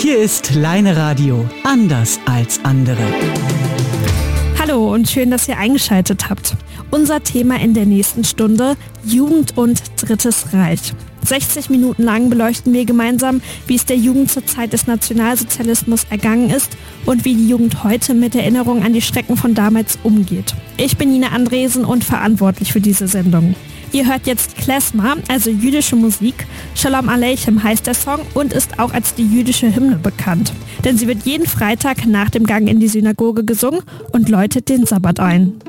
Hier ist Leine Radio, anders als andere. Hallo und schön, dass ihr eingeschaltet habt. Unser Thema in der nächsten Stunde: Jugend und Drittes Reich. 60 Minuten lang beleuchten wir gemeinsam, wie es der Jugend zur Zeit des Nationalsozialismus ergangen ist und wie die Jugend heute mit Erinnerungen an die Schrecken von damals umgeht. Ich bin Nina Andresen und verantwortlich für diese Sendung. Ihr hört jetzt Klezmer, also jüdische Musik. Shalom Aleichem heißt der Song und ist auch als die jüdische Hymne bekannt. Denn sie wird jeden Freitag nach dem Gang in die Synagoge gesungen und läutet den Sabbat ein.